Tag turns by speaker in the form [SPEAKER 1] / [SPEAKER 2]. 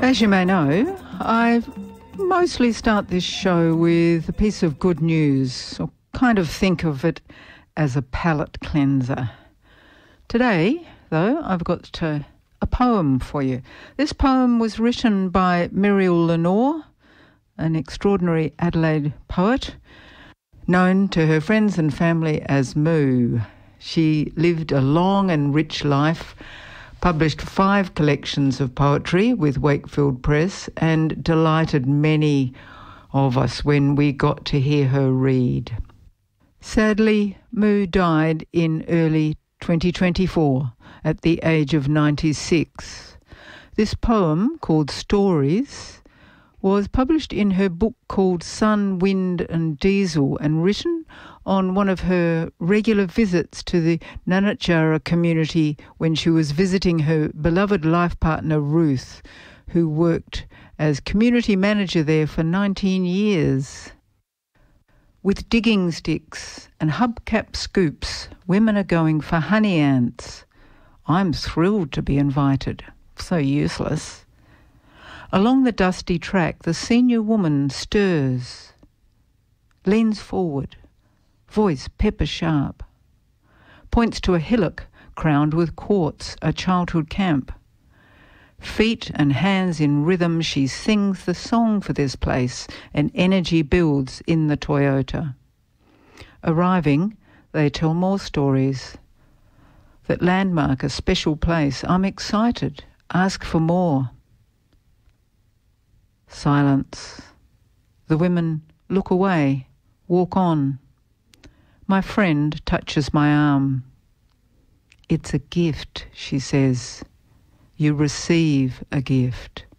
[SPEAKER 1] As you may know, I mostly start this show with a piece of good news, or kind of think of it as a palate cleanser. Today, though, I've got a poem for you. This poem was written by Muriel Lenore, an extraordinary Adelaide poet, known to her friends and family as Moo. She lived a long and rich life, published 5 collections of poetry with Wakefield Press, and delighted many of us when we got to hear her read. Sadly, Moo died in early 2024 at the age of 96. This poem, called Stories, was published in her book called Sun, Wind and Diesel, and written on one of her regular visits to the Nanatjara community when she was visiting her beloved life partner Ruth, who worked as community manager there for 19 years. With digging sticks and hubcap scoops, women are going for honey ants. I'm thrilled to be invited. So useless. Along the dusty track, the senior woman stirs, leans forward, voice pepper sharp, points to a hillock crowned with quartz, a childhood camp. Feet and hands in rhythm, she sings the song for this place, and energy builds in the Toyota. Arriving, they tell more stories that landmark a special place. I'm excited, ask for more. Silence. The women look away, walk on. My friend touches my arm. It's a gift, she says. You receive a gift.